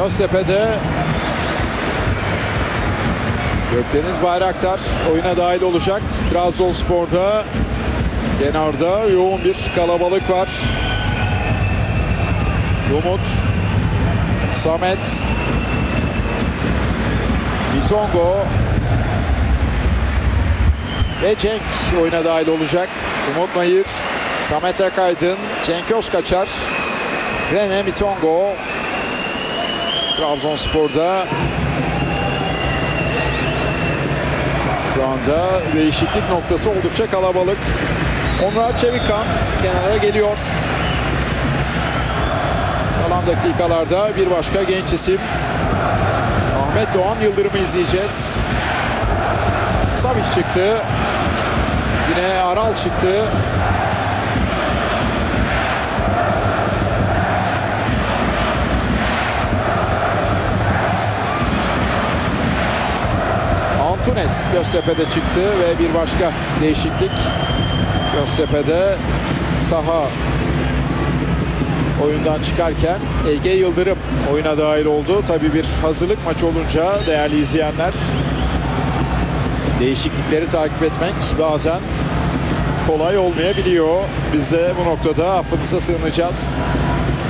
Göztepe'de Gökdeniz Bayraktar oyuna dahil olacak. Trabzonspor'da kenarda yoğun bir kalabalık var. Umut, Samet, Vitongo ve Cenk oyuna dahil olacak. Umut Nayır, Samet Akaydın, Cenk Özkaçar, Rene Vitongo. Trabzonspor'da şu anda değişiklik noktası oldukça kalabalık. Onur Çevikkan kenara geliyor. Kalan dakikalarda bir başka genç isim Ahmet Doğan Yıldırım'ı izleyeceğiz. Sabih çıktı. Yine Aral çıktı. Antunes Göztepe'de çıktı ve bir başka değişiklik. Göztepe'de Taha oyundan çıkarken Ege Yıldırım oyuna dahil oldu. Tabii bir hazırlık maçı olunca değerli izleyenler, değişiklikleri takip etmek bazen kolay olmayabiliyor. Biz de bu noktada affınıza sığınacağız.